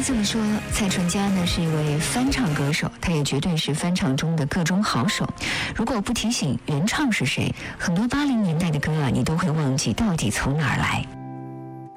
这么说，蔡淳佳呢是一位翻唱歌手，他也绝对是翻唱中的各中好手。如果不提醒原唱是谁，很多80年代的歌啊，你都会忘记到底从哪儿来。